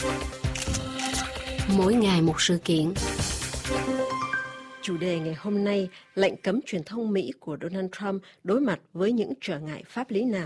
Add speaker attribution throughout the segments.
Speaker 1: Mỗi ngày một sự kiện.
Speaker 2: Chủ đề ngày hôm nay, lệnh cấm truyền thông Mỹ của Donald Trump đối mặt với những trở ngại pháp lý nào?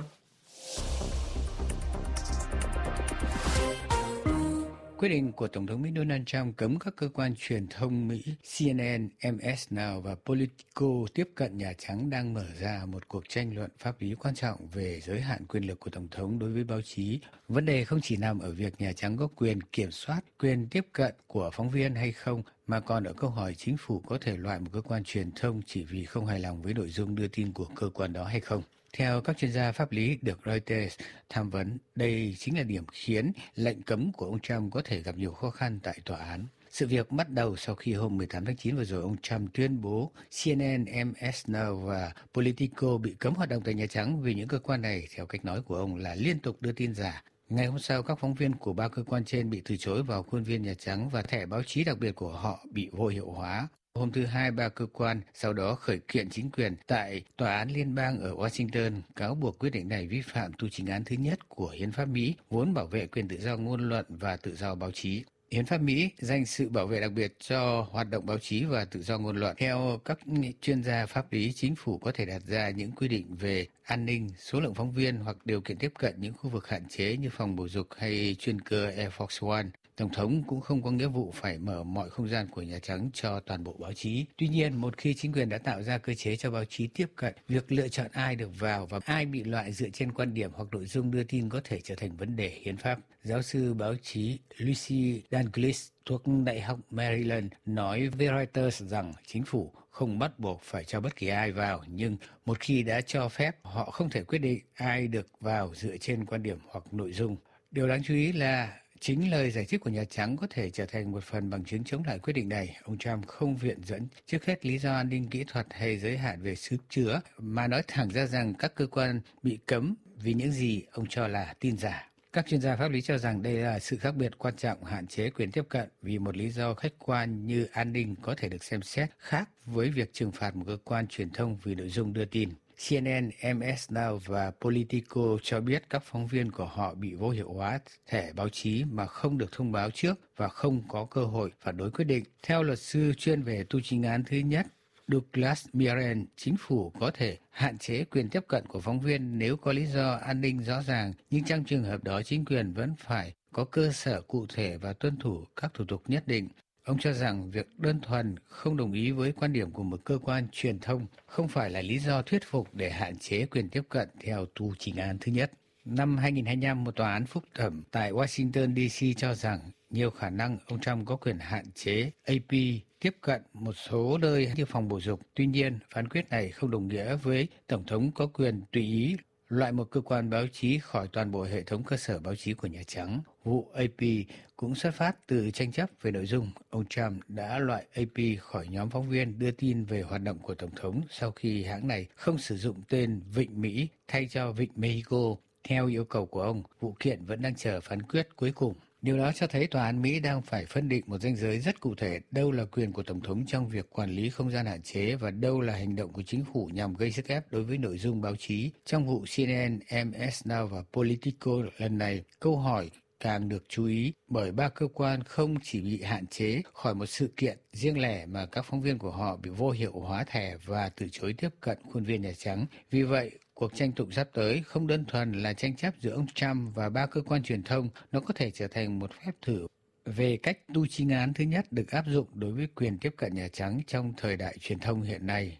Speaker 3: Quyết định của Tổng thống Mỹ Donald Trump cấm các cơ quan truyền thông Mỹ CNN, MS Now và Politico tiếp cận Nhà Trắng đang mở ra một cuộc tranh luận pháp lý quan trọng về giới hạn quyền lực của Tổng thống đối với báo chí. Vấn đề không chỉ nằm ở việc Nhà Trắng có quyền kiểm soát, quyền tiếp cận của phóng viên hay không, mà còn ở câu hỏi chính phủ có thể loại một cơ quan truyền thông chỉ vì không hài lòng với nội dung đưa tin của cơ quan đó hay không. Theo các chuyên gia pháp lý được Reuters tham vấn, đây chính là điểm khiến lệnh cấm của ông Trump có thể gặp nhiều khó khăn tại tòa án. Sự việc bắt đầu sau khi hôm 18 tháng 9 vừa rồi ông Trump tuyên bố CNN, MS Now và Politico bị cấm hoạt động tại Nhà Trắng vì những cơ quan này, theo cách nói của ông, là liên tục đưa tin giả. Ngày hôm sau, các phóng viên của ba cơ quan trên bị từ chối vào khuôn viên Nhà Trắng và thẻ báo chí đặc biệt của họ bị vô hiệu hóa. Hôm thứ Hai, ba cơ quan sau đó khởi kiện chính quyền tại Tòa án Liên bang ở Washington, cáo buộc quyết định này vi phạm tu chính án thứ nhất của Hiến pháp Mỹ, vốn bảo vệ quyền tự do ngôn luận và tự do báo chí. Hiến pháp Mỹ dành sự bảo vệ đặc biệt cho hoạt động báo chí và tự do ngôn luận. Theo các chuyên gia pháp lý, chính phủ có thể đặt ra những quy định về an ninh, số lượng phóng viên hoặc điều kiện tiếp cận những khu vực hạn chế như phòng bầu dục hay chuyên cơ Air Force One. Tổng thống cũng không có nghĩa vụ phải mở mọi không gian của Nhà Trắng cho toàn bộ báo chí. Tuy nhiên, một khi chính quyền đã tạo ra cơ chế cho báo chí tiếp cận, việc lựa chọn ai được vào và ai bị loại dựa trên quan điểm hoặc nội dung đưa tin có thể trở thành vấn đề hiến pháp. Giáo sư báo chí Lucy Douglas thuộc Đại học Maryland nói với Reuters rằng chính phủ không bắt buộc phải cho bất kỳ ai vào, nhưng một khi đã cho phép, họ không thể quyết định ai được vào dựa trên quan điểm hoặc nội dung. Điều đáng chú ý là chính lời giải thích của Nhà Trắng có thể trở thành một phần bằng chứng chống lại quyết định này. Ông Trump không viện dẫn trước hết lý do an ninh kỹ thuật hay giới hạn về sức chứa, mà nói thẳng ra rằng các cơ quan bị cấm vì những gì ông cho là tin giả. Các chuyên gia pháp lý cho rằng đây là sự khác biệt quan trọng hạn chế quyền tiếp cận vì một lý do khách quan như an ninh có thể được xem xét khác với việc trừng phạt một cơ quan truyền thông vì nội dung đưa tin. CNN, MS Now và Politico cho biết các phóng viên của họ bị vô hiệu hóa thẻ báo chí mà không được thông báo trước và không có cơ hội phản đối quyết định. Theo luật sư chuyên về tu chính án thứ nhất, Douglas Miran, chính phủ có thể hạn chế quyền tiếp cận của phóng viên nếu có lý do an ninh rõ ràng, nhưng trong trường hợp đó chính quyền vẫn phải có cơ sở cụ thể và tuân thủ các thủ tục nhất định. Ông cho rằng việc đơn thuần không đồng ý với quan điểm của một cơ quan truyền thông không phải là lý do thuyết phục để hạn chế quyền tiếp cận theo tu chính án thứ nhất. Năm 2025, một tòa án phúc thẩm tại Washington DC cho rằng nhiều khả năng ông Trump có quyền hạn chế AP tiếp cận một số nơi như phòng bầu dục. Tuy nhiên, phán quyết này không đồng nghĩa với Tổng thống có quyền tùy ý loại một cơ quan báo chí khỏi toàn bộ hệ thống cơ sở báo chí của Nhà Trắng. Vụ AP cũng xuất phát từ tranh chấp về nội dung. Ông Trump đã loại AP khỏi nhóm phóng viên đưa tin về hoạt động của Tổng thống sau khi hãng này không sử dụng tên Vịnh Mỹ thay cho Vịnh Mexico. Theo yêu cầu của ông, vụ kiện vẫn đang chờ phán quyết cuối cùng. Điều đó cho thấy tòa án Mỹ đang phải phân định một ranh giới rất cụ thể đâu là quyền của Tổng thống trong việc quản lý không gian hạn chế và đâu là hành động của chính phủ nhằm gây sức ép đối với nội dung báo chí. Trong vụ CNN, MS Now và Politico lần này, câu hỏi càng được chú ý bởi ba cơ quan không chỉ bị hạn chế khỏi một sự kiện riêng lẻ mà các phóng viên của họ bị vô hiệu hóa thẻ và từ chối tiếp cận khuôn viên Nhà Trắng. Vì vậy, cuộc tranh tụng sắp tới không đơn thuần là tranh chấp giữa ông Trump và ba cơ quan truyền thông, nó có thể trở thành một phép thử về cách tu chính án thứ nhất được áp dụng đối với quyền tiếp cận Nhà Trắng trong thời đại truyền thông hiện nay.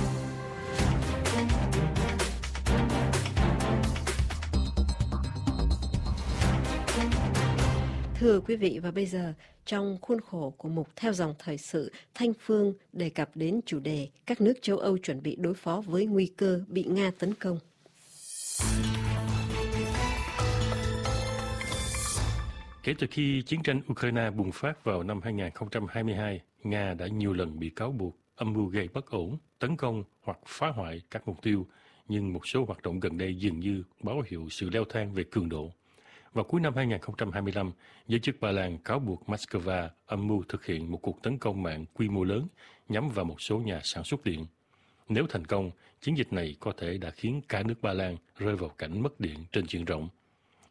Speaker 2: Thưa quý vị, và bây giờ, trong khuôn khổ của mục Theo dòng thời sự, Thanh Phương đề cập đến chủ đề các nước châu Âu chuẩn bị đối phó với nguy cơ bị Nga tấn công.
Speaker 4: Kể từ khi chiến tranh Ukraine bùng phát vào năm 2022, Nga đã nhiều lần bị cáo buộc âm mưu gây bất ổn, tấn công hoặc phá hoại các mục tiêu, nhưng một số hoạt động gần đây dường như báo hiệu sự leo thang về cường độ. Vào cuối năm 2025, giới chức Ba Lan cáo buộc Moscow âm mưu thực hiện một cuộc tấn công mạng quy mô lớn nhắm vào một số nhà sản xuất điện. Nếu thành công, chiến dịch này có thể đã khiến cả nước Ba Lan rơi vào cảnh mất điện trên diện rộng.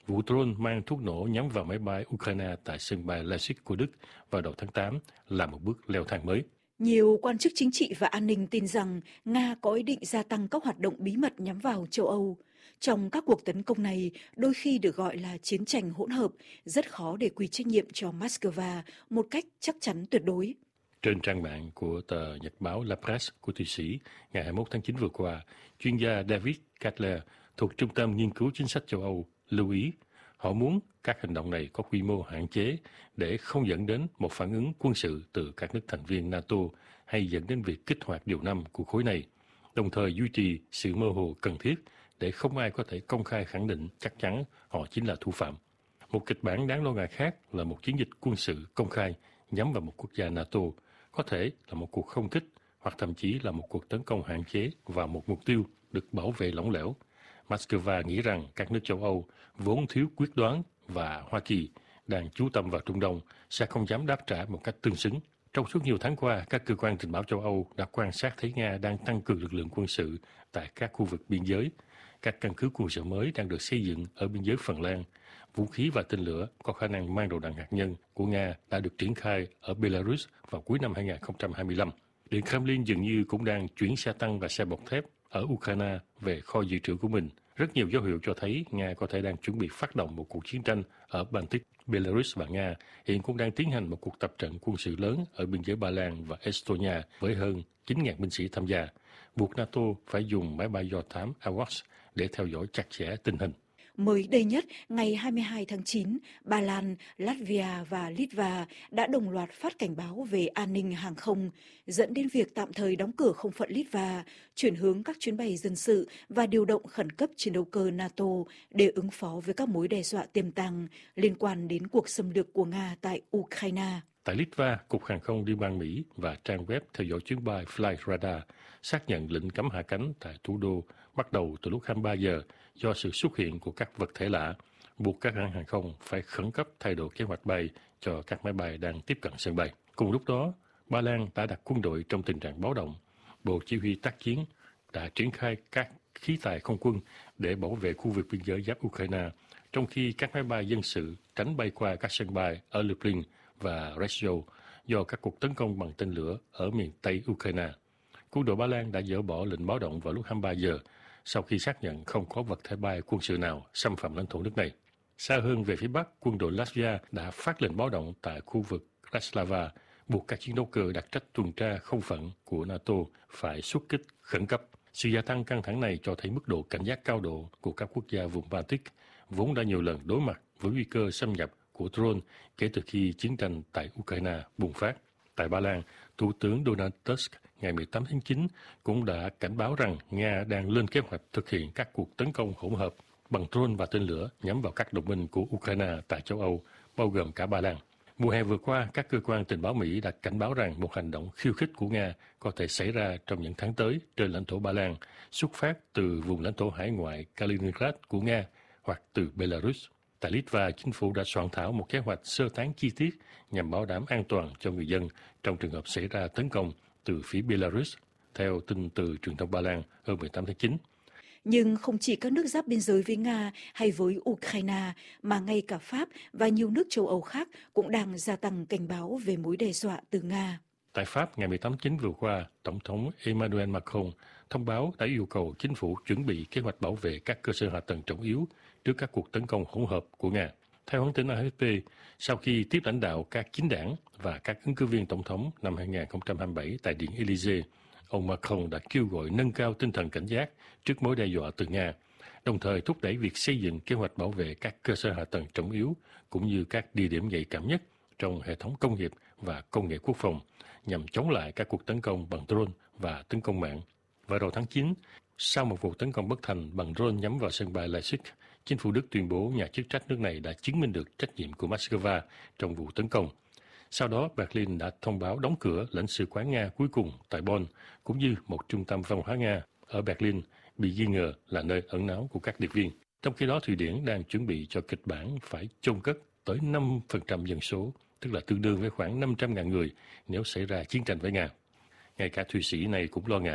Speaker 4: vụ drone mang thuốc nổ nhắm vào máy bay Ukraine tại sân bay Leipzig của Đức vào đầu tháng 8 là một bước leo thang mới.
Speaker 5: Nhiều quan chức chính trị và an ninh tin rằng Nga có ý định gia tăng các hoạt động bí mật nhắm vào châu Âu. Trong các cuộc tấn công này, đôi khi được gọi là chiến tranh hỗn hợp, rất khó để quy trách nhiệm cho Moscow một cách chắc chắn tuyệt đối.
Speaker 4: Trên trang mạng của tờ nhật báo La Presse của Thụy Sĩ, ngày 21 tháng 9 vừa qua, chuyên gia David Katler thuộc Trung tâm Nghiên cứu Chính sách châu Âu lưu ý họ muốn các hành động này có quy mô hạn chế để không dẫn đến một phản ứng quân sự từ các nước thành viên NATO hay dẫn đến việc kích hoạt điều 5 của khối này, đồng thời duy trì sự mơ hồ cần thiết để không ai có thể công khai khẳng định chắc chắn họ chính là thủ phạm. Một kịch bản đáng lo ngại khác là một chiến dịch quân sự công khai nhắm vào một quốc gia NATO, có thể là một cuộc không kích hoặc thậm chí là một cuộc tấn công hạn chế vào một mục tiêu được bảo vệ lỏng lẻo. Moscow nghĩ rằng các nước châu Âu vốn thiếu quyết đoán và Hoa Kỳ đang chú tâm vào Trung Đông sẽ không dám đáp trả một cách tương xứng. Trong suốt nhiều tháng qua, các cơ quan tình báo châu Âu đã quan sát thấy Nga đang tăng cường lực lượng quân sự tại các khu vực biên giới. Các căn cứ quân sự mới đang được xây dựng ở biên giới Phần Lan. Vũ khí và tên lửa có khả năng mang đầu đạn hạt nhân của Nga đã được triển khai ở Belarus vào cuối năm 2025. Điện Kremlin dường như cũng đang chuyển xe tăng và xe bọc thép ở Ukraine về kho dự trữ của mình. Rất nhiều dấu hiệu cho thấy Nga có thể đang chuẩn bị phát động một cuộc chiến tranh ở Baltic. Belarus và Nga hiện cũng đang tiến hành một cuộc tập trận quân sự lớn ở biên giới Ba Lan và Estonia với hơn 9.000 binh sĩ tham gia, buộc NATO phải dùng máy bay do thám AWACS để theo dõi chặt chẽ tình hình.
Speaker 5: Mới đây nhất, ngày 22 tháng 9, Ba Lan, Latvia và Litva đã đồng loạt phát cảnh báo về an ninh hàng không, dẫn đến việc tạm thời đóng cửa không phận Litva, chuyển hướng các chuyến bay dân sự và điều động khẩn cấp chiến đấu cơ NATO để ứng phó với các mối đe dọa tiềm tàng liên quan đến cuộc xâm lược của Nga tại Ukraine.
Speaker 4: Tại Litva, Cục Hàng không Liên bang Mỹ và trang web theo dõi chuyến bay Flightradar xác nhận lệnh cấm hạ cánh tại thủ đô bắt đầu từ lúc 23 giờ do sự xuất hiện của các vật thể lạ, buộc các hãng hàng không phải khẩn cấp thay đổi kế hoạch bay cho các máy bay đang tiếp cận sân bay. Cùng lúc đó, Ba Lan đã đặt quân đội trong tình trạng báo động. Bộ Chỉ huy tác chiến đã triển khai các khí tài không quân để bảo vệ khu vực biên giới giáp Ukraine, trong khi các máy bay dân sự tránh bay qua các sân bay ở Lublin và Rzeszów do các cuộc tấn công bằng tên lửa ở miền Tây Ukraine. Quân đội Ba Lan đã dỡ bỏ lệnh báo động vào lúc 23 giờ sau khi xác nhận không có vật thể bay quân sự nào xâm phạm lãnh thổ nước này. Xa hơn về phía Bắc, quân đội Latvia đã phát lệnh báo động tại khu vực Bratislava, buộc các chiến đấu cơ đặc trách tuần tra không phận của NATO phải xuất kích khẩn cấp. Sự gia tăng căng thẳng này cho thấy mức độ cảnh giác cao độ của các quốc gia vùng Baltic, vốn đã nhiều lần đối mặt với nguy cơ xâm nhập của drone kể từ khi chiến tranh tại Ukraine bùng phát. Tại Ba Lan, Thủ tướng Donald Tusk ngày 18 tháng 9 cũng đã cảnh báo rằng Nga đang lên kế hoạch thực hiện các cuộc tấn công hỗn hợp bằng drone và tên lửa nhắm vào các đồng minh của Ukraine tại châu Âu, bao gồm cả Ba Lan. Mùa hè vừa qua, các cơ quan tình báo Mỹ đã cảnh báo rằng một hành động khiêu khích của Nga có thể xảy ra trong những tháng tới trên lãnh thổ Ba Lan, xuất phát từ vùng lãnh thổ hải ngoại Kaliningrad của Nga hoặc từ Belarus. Tại Litva, chính phủ đã soạn thảo một kế hoạch sơ tán chi tiết nhằm bảo đảm an toàn cho người dân trong trường hợp xảy ra tấn công từ phía Belarus, theo tin từ truyền thông Ba Lan hôm 18 tháng 9.
Speaker 5: Nhưng không chỉ các nước giáp biên giới với Nga hay với Ukraine, mà ngay cả Pháp và nhiều nước châu Âu khác cũng đang gia tăng cảnh báo về mối đe dọa từ Nga.
Speaker 4: Tại Pháp, ngày 18 tháng 9 vừa qua, Tổng thống Emmanuel Macron thông báo đã yêu cầu chính phủ chuẩn bị kế hoạch bảo vệ các cơ sở hạ tầng trọng yếu trước các cuộc tấn công hỗn hợp của Nga. Theo hãng tin AFP, sau khi tiếp lãnh đạo các chính đảng và các ứng cử viên tổng thống năm 2027 tại Điện Élysée, ông Macron đã kêu gọi nâng cao tinh thần cảnh giác trước mối đe dọa từ Nga, đồng thời thúc đẩy việc xây dựng kế hoạch bảo vệ các cơ sở hạ tầng trọng yếu cũng như các địa điểm nhạy cảm nhất trong hệ thống công nghiệp và công nghệ quốc phòng nhằm chống lại các cuộc tấn công bằng drone và tấn công mạng. Vào đầu tháng 9, sau một vụ tấn công bất thành bằng drone nhắm vào sân bay Leipzig, chính phủ Đức tuyên bố nhà chức trách nước này đã chứng minh được trách nhiệm của Moscow trong vụ tấn công. Sau đó, Berlin đã thông báo đóng cửa lãnh sự quán Nga cuối cùng tại Bonn, cũng như một trung tâm văn hóa Nga ở Berlin bị nghi ngờ là nơi ẩn náu của các điệp viên. Trong khi đó, Thụy Điển đang chuẩn bị cho kịch bản phải chôn cất tới 5% dân số, tức là tương đương với khoảng 500.000 người nếu xảy ra chiến tranh với Nga. Ngay cả Thụy Sĩ này cũng lo ngại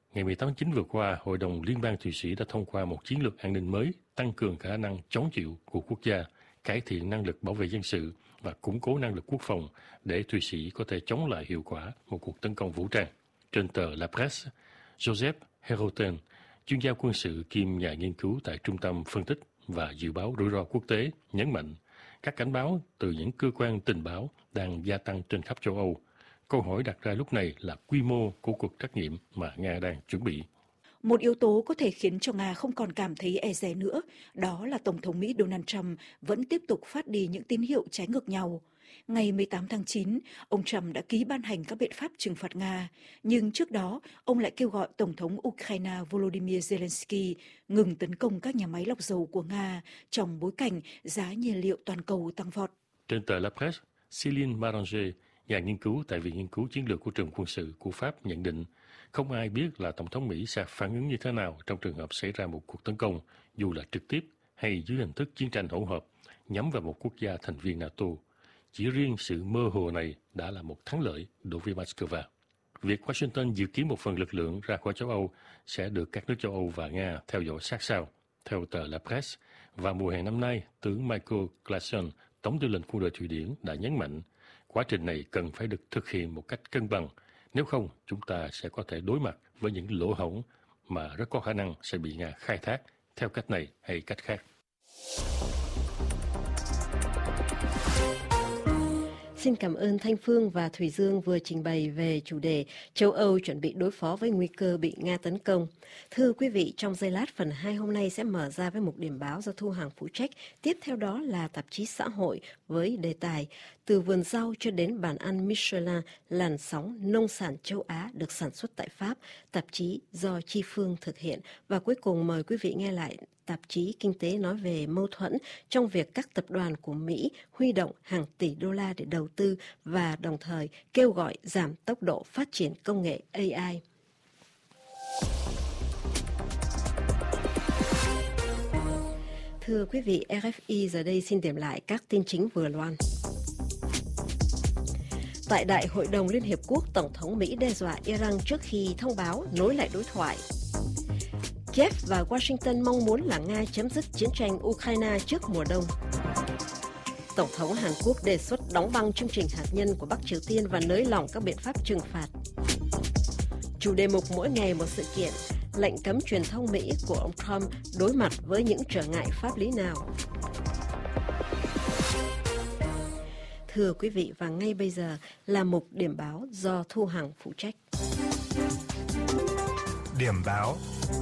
Speaker 4: Ngày 18 tháng 9 vừa qua, Hội đồng Liên bang Thụy Sĩ đã thông qua một chiến lược an ninh mới, tăng cường khả năng chống chịu của quốc gia, cải thiện năng lực bảo vệ dân sự và củng cố năng lực quốc phòng để Thụy Sĩ có thể chống lại hiệu quả một cuộc tấn công vũ trang. Trên tờ La Presse, Joseph Heroten, chuyên gia quân sự kiêm nhà nghiên cứu tại Trung tâm Phân tích và Dự báo Rủi ro Quốc tế, nhấn mạnh các cảnh báo từ những cơ quan tình báo đang gia tăng trên khắp châu Âu. Câu hỏi đặt ra lúc này là quy mô của cuộc trắc nghiệm mà Nga đang chuẩn bị.
Speaker 5: Một yếu tố có thể khiến cho Nga không còn cảm thấy e dè nữa, đó là Tổng thống Mỹ Donald Trump vẫn tiếp tục phát đi những tín hiệu trái ngược nhau. Ngày 18 tháng 9, ông Trump đã ký ban hành các biện pháp trừng phạt Nga, nhưng trước đó, ông lại kêu gọi Tổng thống Ukraine Volodymyr Zelensky ngừng tấn công các nhà máy lọc dầu của Nga trong bối cảnh giá nhiên liệu toàn cầu tăng vọt.
Speaker 4: Trên tờ La Presse, Céline Maranger, nhà nghiên cứu tại Viện Nghiên cứu Chiến lược của Trường Quân sự của Pháp nhận định, không ai biết là Tổng thống Mỹ sẽ phản ứng như thế nào trong trường hợp xảy ra một cuộc tấn công, dù là trực tiếp hay dưới hình thức chiến tranh hỗn hợp, nhắm vào một quốc gia thành viên NATO. Chỉ riêng sự mơ hồ này đã là một thắng lợi đối với Moscow. Việc Washington dự kiến một phần lực lượng ra khỏi châu Âu sẽ được các nước châu Âu và Nga theo dõi sát sao. Theo tờ La Presse, vào mùa hè năm nay, tướng Michael Claesson, Tổng tư lệnh quân đội Thụy Điển đã nhấn mạnh quá trình này cần phải được thực hiện một cách cân bằng. Nếu không, chúng ta sẽ có thể đối mặt với những lỗ hổng mà rất có khả năng sẽ bị Nga khai thác theo cách này hay cách khác.
Speaker 2: Xin cảm ơn Thanh Phương và Thùy Dương vừa trình bày về chủ đề châu Âu chuẩn bị đối phó với nguy cơ bị Nga tấn công. Thưa quý vị, trong giây lát phần 2 hôm nay sẽ mở ra với một điểm báo do Thu Hằng phụ trách. Tiếp theo đó là tạp chí xã hội với đề tài từ vườn rau cho đến bàn ăn Michelin, làn sóng nông sản châu Á được sản xuất tại Pháp, tạp chí do Chi Phương thực hiện. Và cuối cùng mời quý vị nghe lại tạp chí Kinh tế nói về mâu thuẫn trong việc các tập đoàn của Mỹ huy động hàng tỷ đô la để đầu tư và đồng thời kêu gọi giảm tốc độ phát triển công nghệ AI. Thưa quý vị, RFI giờ đây xin điểm lại các tin chính vừa loan. Tại Đại hội đồng Liên Hiệp Quốc, Tổng thống Mỹ đe dọa Iran trước khi thông báo nối lại đối thoại. Kiev và Washington mong muốn là Nga chấm dứt chiến tranh Ukraine trước mùa đông. Tổng thống Hàn Quốc đề xuất đóng băng chương trình hạt nhân của Bắc Triều Tiên và nới lỏng các biện pháp trừng phạt. Chủ đề mục mỗi ngày một sự kiện, lệnh cấm truyền thông Mỹ của ông Trump đối mặt với những trở ngại pháp lý nào? Thưa quý vị, và ngay bây giờ là mục điểm báo do Thu Hằng phụ trách.
Speaker 6: Điểm báo.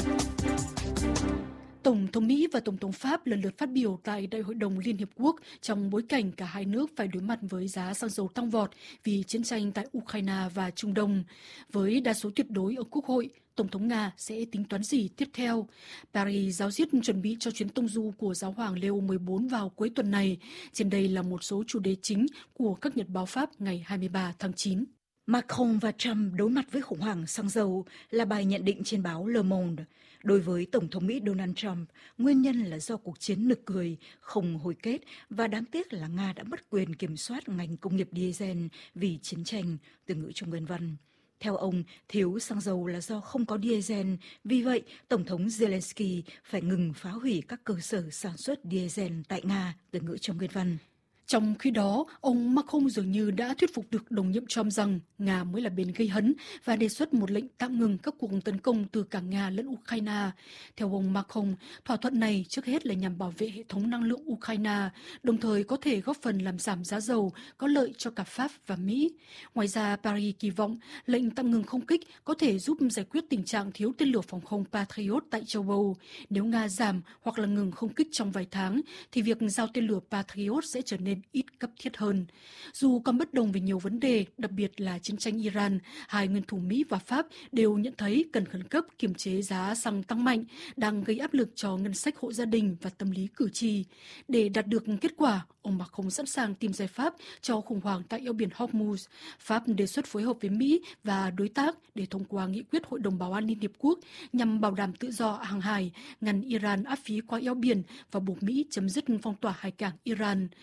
Speaker 7: Tổng thống Mỹ và Tổng thống Pháp lần lượt phát biểu tại Đại hội đồng Liên Hiệp Quốc trong bối cảnh cả hai nước phải đối mặt với giá xăng dầu tăng vọt vì chiến tranh tại Ukraine và Trung Đông. Với đa số tuyệt đối ở Quốc hội, Tổng thống Nga sẽ tính toán gì tiếp theo? Paris ráo riết chuẩn bị cho chuyến tông du của Giáo hoàng Leo XIV vào cuối tuần này. Trên đây là một số chủ đề chính của các nhật báo Pháp ngày 23 tháng 9.
Speaker 5: Macron và Trump đối mặt với khủng hoảng xăng dầu là bài nhận định trên báo Le Monde. Đối với Tổng thống Mỹ Donald Trump, nguyên nhân là do cuộc chiến nực cười, không hồi kết và đáng tiếc là Nga đã mất quyền kiểm soát ngành công nghiệp diesel vì chiến tranh, từ ngữ trong nguyên văn. Theo ông, thiếu xăng dầu là do không có diesel, vì vậy Tổng thống Zelensky phải ngừng phá hủy các cơ sở sản xuất diesel tại Nga, từ ngữ trong nguyên văn.
Speaker 7: Trong khi đó, ông Macron dường như đã thuyết phục được đồng nhiệm Trump rằng Nga mới là bên gây hấn và đề xuất một lệnh tạm ngừng các cuộc tấn công từ cả Nga lẫn Ukraine. Theo ông Macron, thỏa thuận này trước hết là nhằm bảo vệ hệ thống năng lượng Ukraine, đồng thời có thể góp phần làm giảm giá dầu, có lợi cho cả Pháp và Mỹ. Ngoài ra, Paris kỳ vọng lệnh tạm ngừng không kích có thể giúp giải quyết tình trạng thiếu tên lửa phòng không Patriot tại châu Âu. Nếu Nga giảm hoặc là ngừng không kích trong vài tháng, thì việc giao tên lửa Patriot sẽ trở nên ít cấp thiết hơn. Dù còn bất đồng về nhiều vấn đề, đặc biệt là chiến tranh Iran, hai nguyên thủ Mỹ và Pháp đều nhận thấy cần khẩn cấp kiềm chế giá xăng tăng mạnh, đang gây áp lực cho ngân sách hộ gia đình và tâm lý cử tri. Để đạt được kết quả, ông Macron sẵn sàng tìm giải pháp cho khủng hoảng tại eo biển Hormuz. Pháp đề xuất phối hợp với Mỹ và đối tác để thông qua nghị quyết Hội đồng Bảo an Liên Hiệp Quốc nhằm bảo đảm tự do hàng hải, ngăn Iran áp phí qua eo biển và buộc Mỹ chấm dứt phong tỏa hải cảng Iran. Còn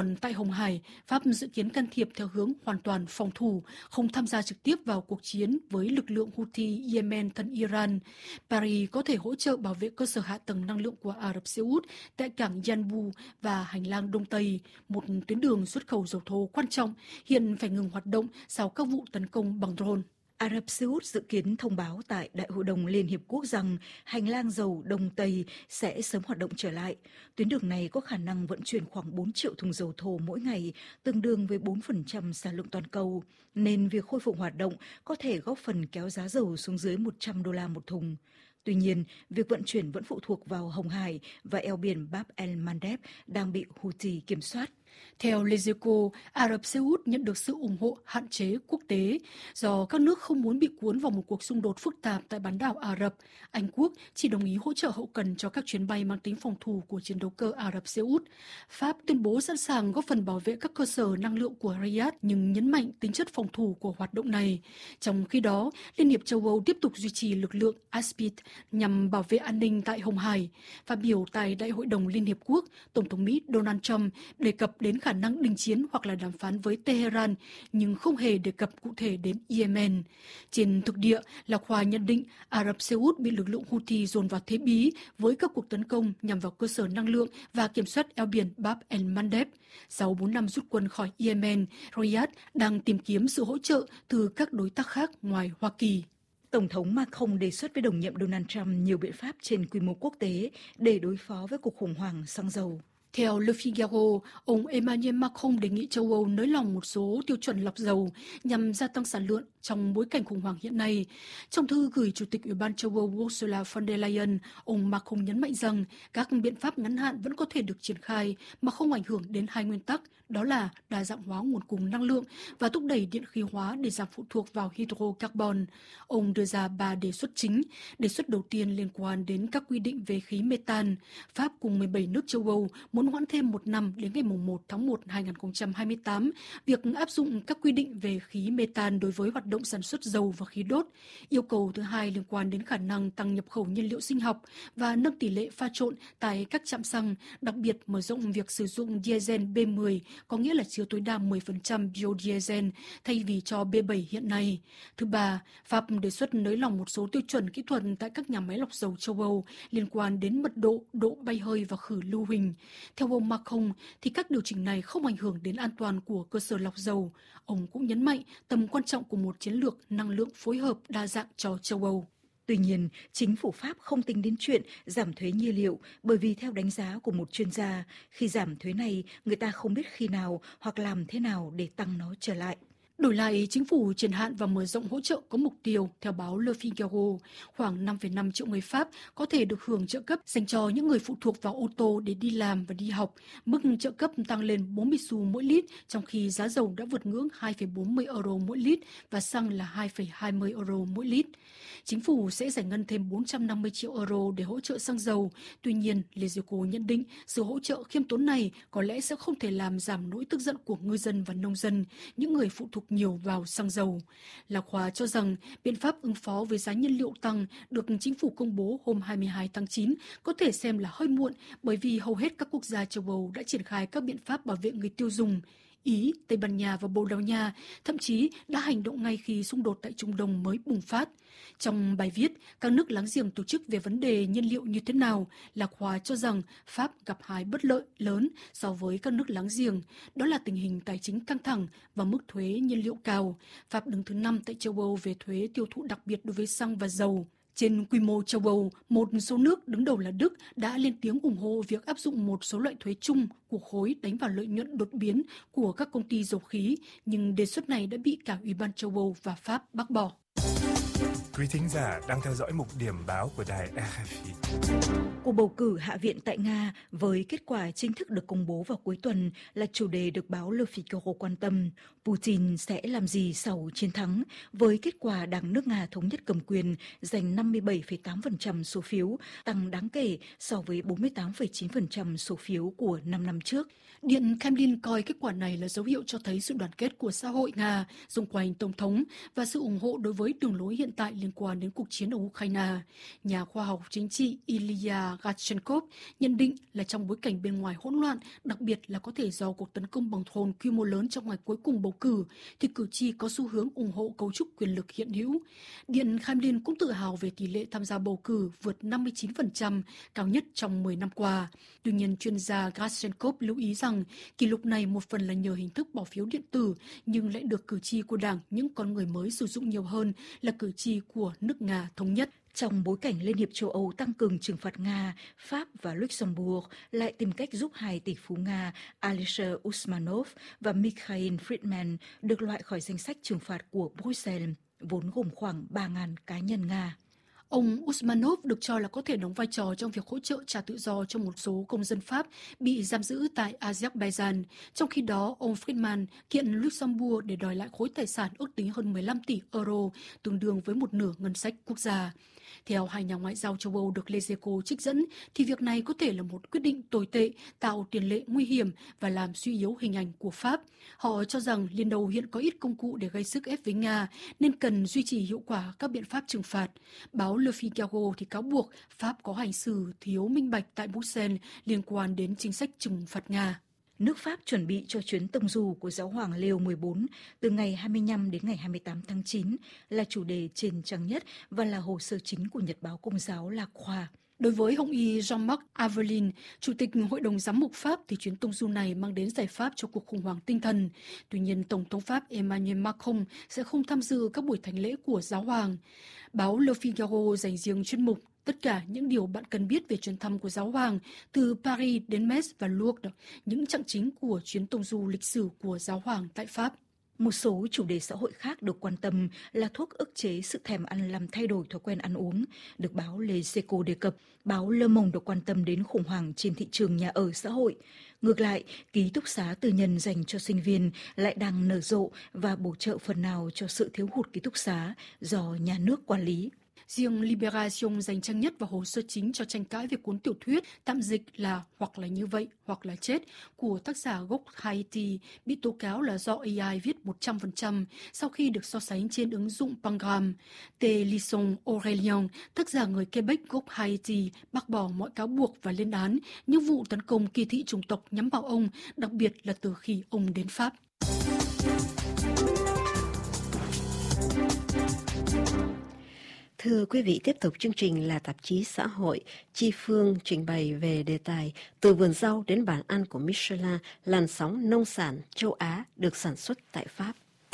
Speaker 7: Còn tại Hồng Hải, Pháp dự kiến can thiệp theo hướng hoàn toàn phòng thủ, không tham gia trực tiếp vào cuộc chiến với lực lượng Houthi Yemen thân Iran. Paris có thể hỗ trợ bảo vệ cơ sở hạ tầng năng lượng của Ả Rập Xê Út tại cảng Yanbu và hành lang Đông Tây, một tuyến đường xuất khẩu dầu thô quan trọng, hiện phải ngừng hoạt động sau các vụ tấn công bằng drone.
Speaker 5: Ả Rập Xê Út dự kiến thông báo tại Đại hội đồng Liên Hiệp Quốc rằng hành lang dầu Đông Tây sẽ sớm hoạt động trở lại. Tuyến đường này có khả năng vận chuyển khoảng 4 triệu thùng dầu thô mỗi ngày, tương đương với 4% sản lượng toàn cầu, nên việc khôi phục hoạt động có thể góp phần kéo giá dầu xuống dưới $100 một thùng. Tuy nhiên, việc vận chuyển vẫn phụ thuộc vào Hồng Hải và eo biển Bab el-Mandeb đang bị Houthi kiểm soát.
Speaker 7: Theo Les Echos, Ả Rập Xê Út nhận được sự ủng hộ hạn chế quốc tế do các nước không muốn bị cuốn vào một cuộc xung đột phức tạp tại bán đảo Ả Rập. Anh Quốc chỉ đồng ý hỗ trợ hậu cần cho các chuyến bay mang tính phòng thủ của chiến đấu cơ Ả Rập Xê Út. Pháp tuyên bố sẵn sàng góp phần bảo vệ các cơ sở năng lượng của Riyadh nhưng nhấn mạnh tính chất phòng thủ của hoạt động này. Trong khi đó, Liên hiệp châu Âu tiếp tục duy trì lực lượng ASPID nhằm bảo vệ an ninh tại Hồng Hải. Phát biểu tại Đại hội đồng Liên hiệp Quốc, Tổng thống Mỹ Donald Trump đề cập đến khả năng đình chiến hoặc là đàm phán với Tehran, nhưng không hề đề cập cụ thể đến Yemen. Trên thực địa, Lạc Hòa nhận định Ả Rập Xê Út bị lực lượng Houthi dồn vào thế bí với các cuộc tấn công nhằm vào cơ sở năng lượng và kiểm soát eo biển Bab el-Mandeb. Sau 4 năm rút quân khỏi Yemen, Riyadh đang tìm kiếm sự hỗ trợ từ các đối tác khác ngoài Hoa Kỳ.
Speaker 5: Tổng thống Macron đề xuất với đồng nhiệm Donald Trump nhiều biện pháp trên quy mô quốc tế để đối phó với cuộc khủng hoảng xăng dầu.
Speaker 7: Theo Le Figaro, ông Emmanuel Macron đề nghị châu Âu nới lỏng một số tiêu chuẩn lọc dầu nhằm gia tăng sản lượng trong bối cảnh khủng hoảng hiện nay. Trong thư gửi Chủ tịch Ủy ban châu Âu Ursula von der Leyen, ông Macron nhấn mạnh rằng các biện pháp ngắn hạn vẫn có thể được triển khai mà không ảnh hưởng đến hai nguyên tắc, đó là đa dạng hóa nguồn cung năng lượng và thúc đẩy điện khí hóa để giảm phụ thuộc vào hydrocarbon. Ông đưa ra 3 đề xuất chính. Đề xuất đầu tiên liên quan đến các quy định về khí metan. Pháp cùng 17 nước châu Âu muốn hoãn thêm 1 năm đến ngày 1 tháng 1 2028 việc áp dụng các quy định về khí metan đối với hoạt động sản xuất dầu và khí đốt. Yêu cầu thứ hai liên quan đến khả năng tăng nhập khẩu nhiên liệu sinh học và nâng tỷ lệ pha trộn tại các trạm xăng, đặc biệt mở rộng việc sử dụng diesel B10, có nghĩa là chứa tối đa 10% biodiesel thay vì cho B7 hiện nay. Thứ ba, Pháp đề xuất nới lỏng một số tiêu chuẩn kỹ thuật tại các nhà máy lọc dầu châu Âu liên quan đến mật độ, độ bay hơi và khử lưu huỳnh. Theo ông Macron, thì các điều chỉnh này không ảnh hưởng đến an toàn của cơ sở lọc dầu. Ông cũng nhấn mạnh tầm quan trọng của một chiến lược năng lượng phối hợp đa dạng cho châu Âu.
Speaker 5: Tuy nhiên, chính phủ Pháp không tính đến chuyện giảm thuế nhiên liệu bởi vì theo đánh giá của một chuyên gia, khi giảm thuế này, người ta không biết khi nào hoặc làm thế nào để tăng nó trở lại.
Speaker 7: Đổi lại, chính phủ triển hạn và mở rộng hỗ trợ có mục tiêu, theo báo Le Figaro, khoảng 5,5 triệu người Pháp có thể được hưởng trợ cấp dành cho những người phụ thuộc vào ô tô để đi làm và đi học. Mức trợ cấp tăng lên 40 xu mỗi lít, trong khi giá dầu đã vượt ngưỡng 2,40 euro mỗi lít và xăng là 2,20 euro mỗi lít. Chính phủ sẽ giải ngân thêm 450 triệu euro để hỗ trợ xăng dầu. Tuy nhiên, Les Echos nhận định sự hỗ trợ khiêm tốn này có lẽ sẽ không thể làm giảm nỗi tức giận của ngư dân và nông dân, những người phụ thuộc nhiều vào xăng dầu. Lạc Hòa cho rằng biện pháp ứng phó với giá nhiên liệu tăng được chính phủ công bố hôm 22 tháng 9 có thể xem là hơi muộn bởi vì hầu hết các quốc gia châu Âu đã triển khai các biện pháp bảo vệ người tiêu dùng. Ý, Tây Ban Nha và Bồ Đào Nha thậm chí đã hành động ngay khi xung đột tại Trung Đông mới bùng phát. Trong bài viết, các nước láng giềng tổ chức về vấn đề nhiên liệu như thế nào, Lạc Hòa cho rằng Pháp gặp hai bất lợi lớn so với các nước láng giềng, đó là tình hình tài chính căng thẳng và mức thuế nhiên liệu cao. Pháp đứng thứ 5 tại châu Âu về thuế tiêu thụ đặc biệt đối với xăng và dầu. Trên quy mô châu Âu, một số nước đứng đầu là Đức đã lên tiếng ủng hộ việc áp dụng một số loại thuế chung của khối đánh vào lợi nhuận đột biến của các công ty dầu khí, nhưng đề xuất này đã bị cả Ủy ban châu Âu và Pháp bác bỏ.
Speaker 6: Quý thính giả đang theo dõi mục điểm báo của đài RFI.
Speaker 5: Cuộc bầu cử Hạ viện tại Nga với kết quả chính thức được công bố vào cuối tuần là chủ đề được báo Le Figaro quan tâm. Putin sẽ làm gì sau chiến thắng với kết quả Đảng nước Nga Thống nhất cầm quyền giành 57,8% số phiếu, tăng đáng kể so với 48,9% số phiếu của 5 năm trước.
Speaker 7: Điện Kremlin coi kết quả này là dấu hiệu cho thấy sự đoàn kết của xã hội Nga xung quanh Tổng thống và sự ủng hộ đối với đường lối hiện tại liên quan đến cuộc chiến ở Ukraine. Nhà khoa học chính trị Ilya Gatchenkov nhận định là trong bối cảnh bên ngoài hỗn loạn, đặc biệt là có thể do cuộc tấn công bằng drone quy mô lớn trong ngày cuối cùng bầu cử, thì cử tri có xu hướng ủng hộ cấu trúc quyền lực hiện hữu. Điện Kremlin cũng tự hào về tỷ lệ tham gia bầu cử vượt 59%, cao nhất trong 10 năm qua. Tuy nhiên, chuyên gia Gatchenkov lưu ý rằng kỷ lục này một phần là nhờ hình thức bỏ phiếu điện tử, nhưng lại được cử tri của đảng những con người mới sử dụng nhiều hơn là cử tri của nước Nga thống nhất.
Speaker 5: Trong bối cảnh Liên hiệp châu Âu tăng cường trừng phạt Nga, Pháp và Luxembourg lại tìm cách giúp hai tỷ phú Nga Alisher Usmanov và Mikhail Friedman được loại khỏi danh sách trừng phạt của Bruxelles, vốn gồm khoảng 3.000 cá nhân Nga.
Speaker 7: Ông Usmanov được cho là có thể đóng vai trò trong việc hỗ trợ trả tự do cho một số công dân Pháp bị giam giữ tại Azerbaijan. Trong khi đó, ông Friedman kiện Luxembourg để đòi lại khối tài sản ước tính hơn 15 tỷ euro, tương đương với một nửa ngân sách quốc gia. Theo hai nhà ngoại giao châu Âu được Lezeco trích dẫn, thì việc này có thể là một quyết định tồi tệ, tạo tiền lệ nguy hiểm và làm suy yếu hình ảnh của Pháp. Họ cho rằng Liên Đông hiện có ít công cụ để gây sức ép với Nga, nên cần duy trì hiệu quả các biện pháp trừng phạt. Báo Le Figaro thì cáo buộc Pháp có hành xử thiếu minh bạch tại Bruxelles liên quan đến chính sách trừng phạt Nga.
Speaker 5: Nước Pháp chuẩn bị cho chuyến tông du của Giáo hoàng Leo XIV từ ngày 25 đến ngày 28 tháng 9 là chủ đề trên trang nhất và là hồ sơ chính của Nhật báo Công giáo La Croix.
Speaker 7: Đối với Hồng y Jean-Marc Avelin, Chủ tịch Hội đồng Giám mục Pháp, thì chuyến tông du này mang đến giải pháp cho cuộc khủng hoảng tinh thần. Tuy nhiên, Tổng thống Pháp Emmanuel Macron sẽ không tham dự các buổi thánh lễ của Giáo hoàng. Báo Le Figaro dành riêng chuyên mục Tất cả những điều bạn cần biết về chuyến thăm của Giáo hoàng từ Paris đến Metz và Lourdes, những chặng chính của chuyến tông du lịch sử của Giáo hoàng tại Pháp.
Speaker 5: Một số chủ đề xã hội khác được quan tâm là thuốc ức chế sự thèm ăn làm thay đổi thói quen ăn uống, được báo Lezeco đề cập. Báo Le Monde được quan tâm đến khủng hoảng trên thị trường nhà ở xã hội. Ngược lại, ký túc xá tư nhân dành cho sinh viên lại đang nở rộ và bổ trợ phần nào cho sự thiếu hụt ký túc xá do nhà nước quản lý.
Speaker 7: Riêng Libération dành trang nhất và hồ sơ chính cho tranh cãi về cuốn tiểu thuyết tạm dịch là Hoặc là như vậy, hoặc là chết của tác giả gốc Haiti bị tố cáo là do AI viết 100% sau khi được so sánh trên ứng dụng Pangram. Télisson Aurélien, tác giả người Quebec gốc Haiti, bác bỏ mọi cáo buộc và lên án những vụ tấn công kỳ thị chủng tộc nhắm vào ông, đặc biệt là từ khi ông đến Pháp.
Speaker 2: Thưa quý vị, tiếp tục chương trình là tạp chí xã hội. Chi Phương trình bày về đề tài từ vườn rau đến bàn ăn của Michelin, làn sóng nông sản châu Á được sản xuất tại Pháp.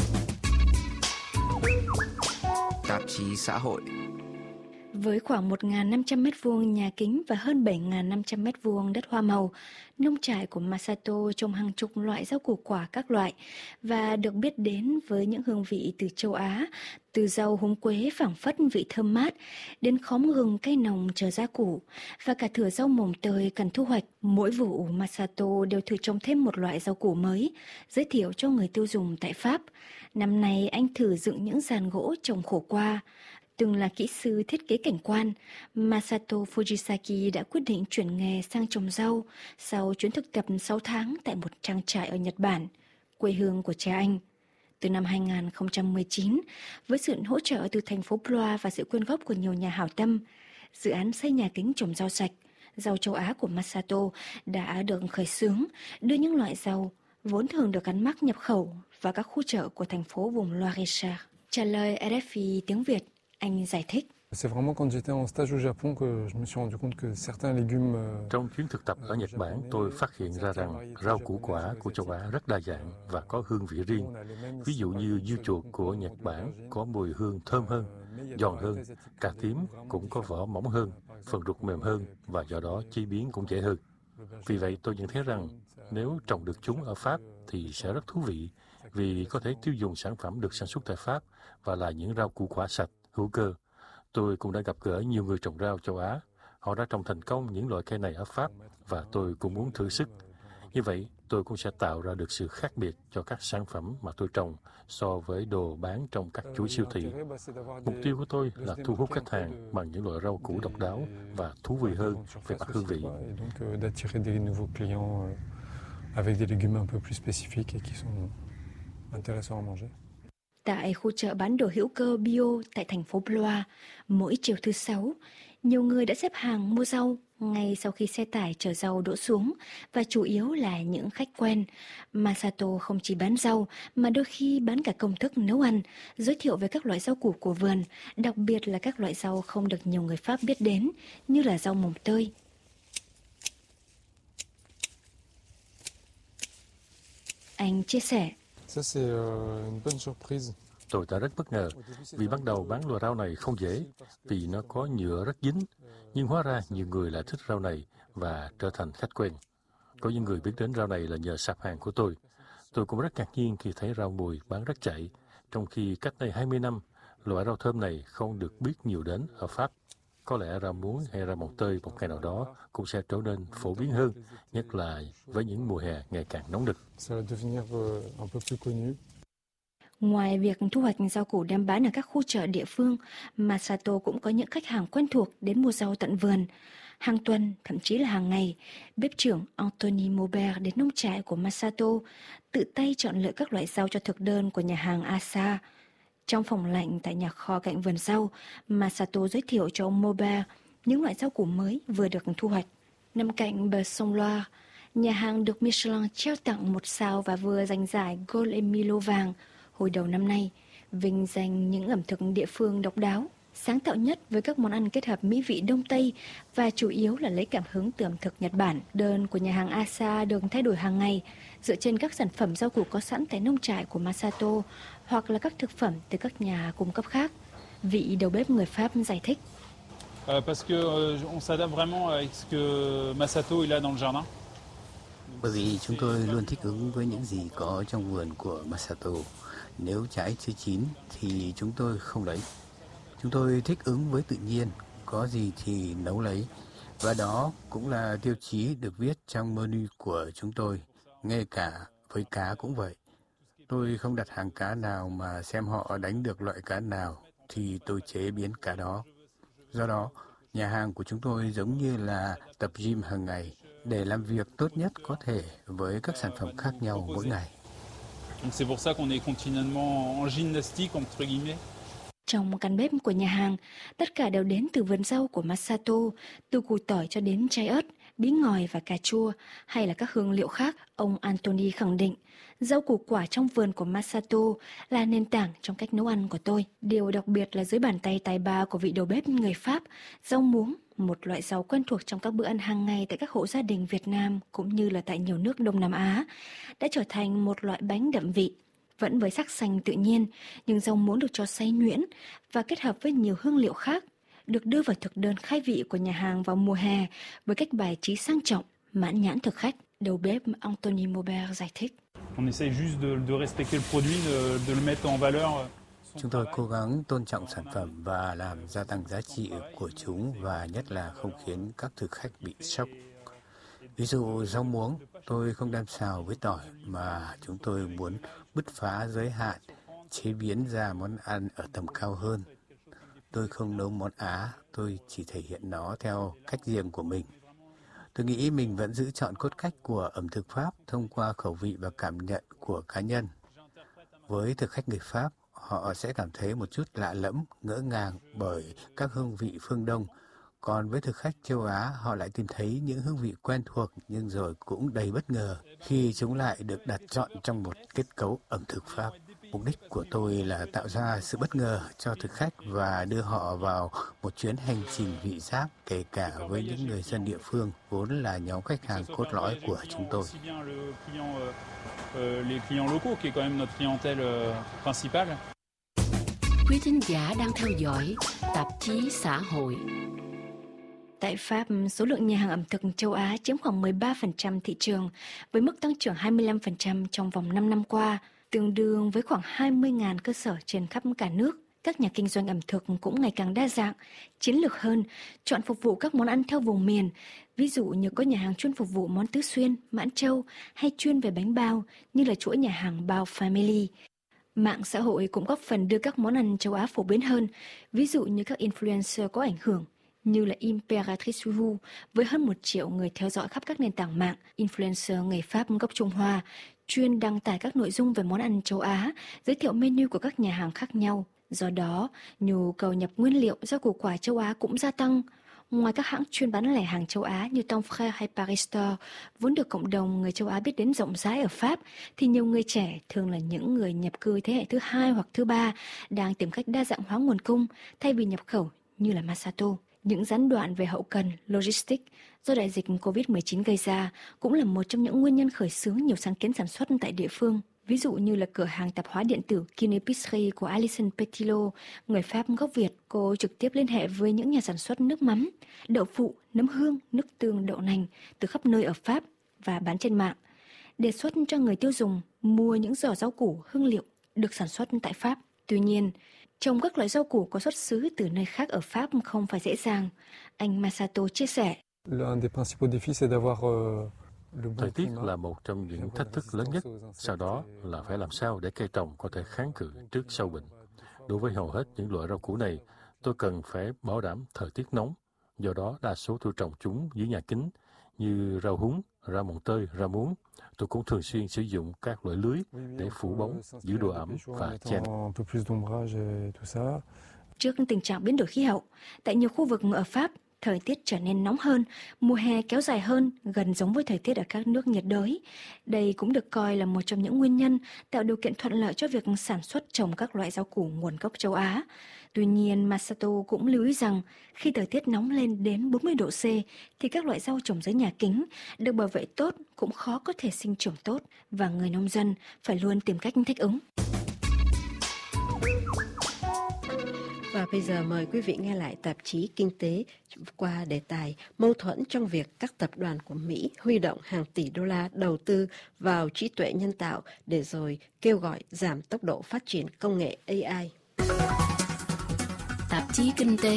Speaker 8: Tạp chí xã hội.
Speaker 9: Với khoảng 1.500 m2 nhà kính và hơn 7.500 m2 đất hoa màu, nông trại của Masato trồng hàng chục loại rau củ quả các loại và được biết đến với những hương vị từ châu Á, từ rau húng quế phảng phất vị thơm mát, đến khóm gừng cay nồng chờ ra củ, và cả thửa rau mồng tơi cần thu hoạch. Mỗi vụ Masato đều thử trồng thêm một loại rau củ mới, giới thiệu cho người tiêu dùng tại Pháp. Năm nay anh thử dựng những giàn gỗ trồng khổ qua. Từng là kỹ sư thiết kế cảnh quan, Masato Fujisaki đã quyết định chuyển nghề sang trồng rau sau chuyến thực tập 6 tháng tại một trang trại ở Nhật Bản, quê hương của cha anh. Từ năm 2019, với sự hỗ trợ từ thành phố Blois và sự quyên góp của nhiều nhà hảo tâm, dự án xây nhà kính trồng rau sạch, rau châu Á của Masato đã được khởi xướng, đưa những loại rau vốn thường được gắn mác nhập khẩu vào các khu chợ của thành phố vùng Loire-et-Cher. Trả lời RFI tiếng Việt, anh giải thích.
Speaker 4: Trong chuyến thực tập ở Nhật Bản, tôi phát hiện ra rằng rau củ quả của châu Á rất đa dạng và có hương vị riêng. Ví dụ như dưa chuột của Nhật Bản có mùi hương thơm hơn, giòn hơn, cà tím cũng có vỏ mỏng hơn, phần ruột mềm hơn và do đó chế biến cũng dễ hơn. Vì vậy tôi nhận thấy rằng nếu trồng được chúng ở Pháp thì sẽ rất thú vị, vì có thể tiêu dùng sản phẩm được sản xuất tại Pháp và là những rau củ quả sạch, hữu cơ. Tôi cũng đã gặp gỡ nhiều người trồng rau châu Á. Họ đã trồng thành công những loại cây này ở Pháp và tôi cũng muốn thử sức. Như vậy, tôi cũng sẽ tạo ra được sự khác biệt cho các sản phẩm mà tôi trồng so với đồ bán trong các chuỗi siêu thị. Mục tiêu của tôi là thu hút khách hàng bằng những loại rau củ độc đáo và thú vị hơn về mặt hương vị.
Speaker 9: Tại khu chợ bán đồ hữu cơ bio tại thành phố Blois, mỗi chiều thứ Sáu, nhiều người đã xếp hàng mua rau ngay sau khi xe tải chở rau đỗ xuống, và chủ yếu là những khách quen. Masato không chỉ bán rau mà đôi khi bán cả công thức nấu ăn, giới thiệu về các loại rau củ của vườn, đặc biệt là các loại rau không được nhiều người Pháp biết đến, như là rau mồng tơi. Anh chia sẻ:
Speaker 4: Tôi đã rất bất ngờ vì ban đầu bán loại rau này không dễ, vì nó có nhựa rất dính. Nhưng hóa ra nhiều người lại thích rau này và trở thành khách quen. Có những người biết đến rau này là nhờ sạp hàng của tôi. Tôi cũng rất ngạc nhiên khi thấy rau mùi bán rất chạy, trong khi cách đây 20 năm, loại rau thơm này không được biết nhiều đến ở Pháp. Có lẽ rau muống hay rau mồng tơi một ngày nào đó cũng sẽ trở nên phổ biến hơn, nhất là với những mùa hè ngày càng nóng nực.
Speaker 9: Ngoài việc thu hoạch rau củ đem bán ở các khu chợ địa phương, Masato cũng có những khách hàng quen thuộc đến mua rau tận vườn. Hàng tuần, thậm chí là hàng ngày, bếp trưởng Anthony Maubert đến nông trại của Masato, tự tay chọn lựa các loại rau cho thực đơn của nhà hàng Asa. Trong phòng lạnh tại nhà kho cạnh vườn rau, Masato giới thiệu cho ông Maubert những loại rau củ mới vừa được thu hoạch. Nằm cạnh bờ sông Loire, nhà hàng được Michelin treo tặng 1 sao và vừa giành giải Gold Emilo vàng hồi đầu năm nay, vinh danh những ẩm thực địa phương độc đáo, sáng tạo nhất với các món ăn kết hợp mỹ vị Đông Tây và chủ yếu là lấy cảm hứng từ ẩm thực Nhật Bản. Đơn của nhà hàng Asa được thay đổi hàng ngày dựa trên các sản phẩm rau củ có sẵn tại nông trại của Masato hoặc là các thực phẩm từ các nhà cung cấp khác. Vị đầu bếp người Pháp giải thích:
Speaker 3: Bởi vì chúng tôi luôn thích ứng với những gì có trong vườn của Masato. Nếu trái chưa chín thì chúng tôi không lấy. Chúng tôi thích ứng với tự nhiên, có gì thì nấu lấy. Và đó cũng là tiêu chí được viết trong menu của chúng tôi, ngay cả với cá cũng vậy. Tôi không đặt hàng cá nào mà xem họ đánh được loại cá nào thì tôi chế biến cá đó. Do đó, nhà hàng của chúng tôi giống như là tập gym hàng ngày để làm việc tốt nhất có thể với các sản phẩm khác nhau mỗi ngày.
Speaker 9: Trong căn bếp của nhà hàng, tất cả đều đến từ vườn rau của Masato, từ củ tỏi cho đến trái ớt, bí ngòi và cà chua, hay là các hương liệu khác. Ông Anthony khẳng định, rau củ quả trong vườn của Masato là nền tảng trong cách nấu ăn của tôi. Điều đặc biệt là dưới bàn tay tài ba của vị đầu bếp người Pháp, rau muống, một loại rau quen thuộc trong các bữa ăn hàng ngày tại các hộ gia đình Việt Nam cũng như là tại nhiều nước Đông Nam Á, đã trở thành một loại bánh đậm vị. Vẫn với sắc xanh tự nhiên, nhưng rau muống được cho xay nhuyễn và kết hợp với nhiều hương liệu khác, được đưa vào thực đơn khai vị của nhà hàng vào mùa hè với cách bài trí sang trọng, mãn nhãn thực khách. Đầu bếp Anthony Maubert giải thích:
Speaker 3: Chúng tôi cố gắng tôn trọng sản phẩm và làm gia tăng giá trị của chúng, và nhất là không khiến các thực khách bị sốc. Ví dụ rau muống, tôi không đem xào với tỏi mà chúng tôi muốn bứt phá giới hạn, chế biến ra món ăn ở tầm cao hơn. Tôi không nấu món Á, tôi chỉ thể hiện nó theo cách riêng của mình. Tôi nghĩ mình vẫn giữ trọn cốt cách của ẩm thực Pháp thông qua khẩu vị và cảm nhận của cá nhân. Với thực khách người Pháp, họ sẽ cảm thấy một chút lạ lẫm, ngỡ ngàng bởi các hương vị phương Đông. Còn với thực khách châu Á, họ lại tìm thấy những hương vị quen thuộc nhưng rồi cũng đầy bất ngờ khi chúng lại được đặt trọn trong một kết cấu ẩm thực Pháp. Mục đích của tôi là tạo ra sự bất ngờ cho thực khách và đưa họ vào một chuyến hành trình vị giác, kể cả với những người dân địa phương, vốn là nhóm khách hàng cốt lõi của chúng tôi.
Speaker 1: Quý thính giả đang theo dõi tạp chí xã hội.
Speaker 9: Tại Pháp, số lượng nhà hàng ẩm thực châu Á chiếm khoảng 13% thị trường, với mức tăng trưởng 25% trong vòng 5 năm qua, tương đương với khoảng 20.000 cơ sở trên khắp cả nước. Các nhà kinh doanh ẩm thực cũng ngày càng đa dạng, chiến lược hơn, chọn phục vụ các món ăn theo vùng miền. Ví dụ như có nhà hàng chuyên phục vụ món Tứ Xuyên, Mãn Châu hay chuyên về bánh bao như là chuỗi nhà hàng Bao Family. Mạng xã hội cũng góp phần đưa các món ăn châu Á phổ biến hơn, ví dụ như các influencer có ảnh hưởng, như là Imperatrice Wu với hơn 1 triệu người theo dõi khắp các nền tảng mạng, influencer người Pháp gốc Trung Hoa, chuyên đăng tải các nội dung về món ăn châu Á, giới thiệu menu của các nhà hàng khác nhau. Do đó, nhu cầu nhập nguyên liệu rau củ quả châu Á cũng gia tăng. Ngoài các hãng chuyên bán lẻ hàng châu Á như Tom Frère hay Paris Store, vốn được cộng đồng người châu Á biết đến rộng rãi ở Pháp, thì nhiều người trẻ, thường là những người nhập cư thế hệ thứ 2 hoặc thứ 3, đang tìm cách đa dạng hóa nguồn cung thay vì nhập khẩu như là Masato. Những gián đoạn về hậu cần, logistics do đại dịch COVID-19 gây ra cũng là một trong những nguyên nhân khởi xướng nhiều sáng kiến sản xuất tại địa phương. Ví dụ như là cửa hàng tạp hóa điện tử Kin Épicerie của Alison Petilo, người Pháp gốc Việt. Cô trực tiếp liên hệ với những nhà sản xuất nước mắm, đậu phụ, nấm hương, nước tương, đậu nành từ khắp nơi ở Pháp và bán trên mạng. Đề xuất cho người tiêu dùng mua những giỏ rau củ, hương liệu được sản xuất tại Pháp. Tuy nhiên, trồng các loại rau củ có xuất xứ từ nơi khác ở Pháp không phải dễ dàng. Anh Masato chia sẻ.
Speaker 4: Thời tiết là một trong những thách thức lớn nhất, sau đó là phải làm sao để cây trồng có thể kháng cự trước sâu bệnh. Đối với hầu hết những loại rau củ này, tôi cần phải bảo đảm thời tiết nóng, do đó đa số tôi trồng chúng dưới nhà kính như rau húng, rau mồng tơi, rau muống. Tôi cũng thường xuyên sử dụng các loại lưới để phủ bóng, giữ độ ẩm và che.
Speaker 9: Trước tình trạng biến đổi khí hậu, tại nhiều khu vực ở Pháp, thời tiết trở nên nóng hơn, mùa hè kéo dài hơn, gần giống với thời tiết ở các nước nhiệt đới. Đây cũng được coi là một trong những nguyên nhân tạo điều kiện thuận lợi cho việc sản xuất trồng các loại rau củ nguồn gốc châu Á. Tuy nhiên, Masato cũng lưu ý rằng khi thời tiết nóng lên đến 40 độ C thì các loại rau trồng dưới nhà kính được bảo vệ tốt cũng khó có thể sinh trưởng tốt và người nông dân phải luôn tìm cách thích ứng.
Speaker 2: Và bây giờ mời quý vị nghe lại tạp chí Kinh tế qua đề tài mâu thuẫn trong việc các tập đoàn của Mỹ huy động hàng tỷ đô la đầu tư vào trí tuệ nhân tạo để rồi kêu gọi giảm tốc độ phát triển công nghệ AI.
Speaker 1: Tạp chí Kinh tế.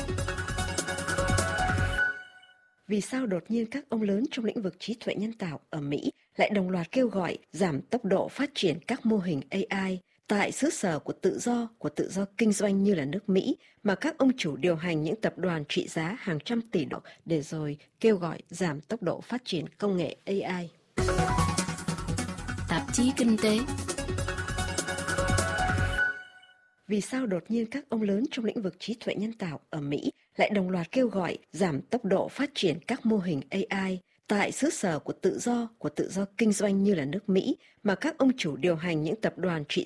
Speaker 2: Vì sao đột nhiên các ông lớn trong lĩnh vực trí tuệ nhân tạo ở Mỹ lại đồng loạt kêu gọi giảm tốc độ phát triển các mô hình AI tại xứ sở của tự do kinh doanh như là nước Mỹ, mà các ông chủ điều hành những tập đoàn trị giá hàng trăm tỷ đô để rồi kêu gọi giảm tốc độ phát triển công nghệ AI.
Speaker 1: Tạp chí Kinh tế.
Speaker 2: Vì sao đột nhiên các ông lớn trong lĩnh vực trí tuệ nhân tạo ở Mỹ lại đồng loạt kêu gọi giảm tốc độ phát triển các mô hình AI tại xứ sở của tự do kinh doanh như là nước Mỹ, mà các ông chủ điều hành những tập đoàn trị